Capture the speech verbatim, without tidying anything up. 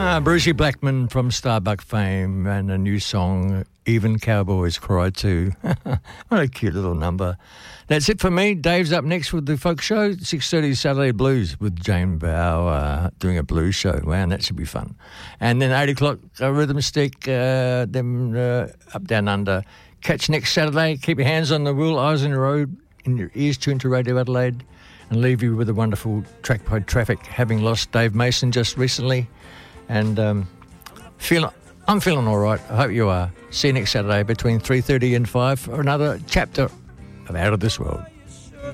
Uh, Brucey Blackman from Starbuck fame and a new song, Even Cowboys Cry Too. What a cute little number. That's it for me. Dave's up next with the folk show, six thirty Saturday Blues with Jane Bower doing a blues show. Wow, that should be fun. And then eight o'clock, uh, Rhythm Stick, uh, then uh, Up Down Under. Catch next Saturday. Keep your hands on the wheel, eyes on the road, and your ears tuned to Radio Adelaide, and leave you with a wonderful track by Traffic, having lost Dave Mason just recently. And um, feel, I'm feeling all right. I hope you are. See you next Saturday between three thirty and five for another chapter of Out of This World.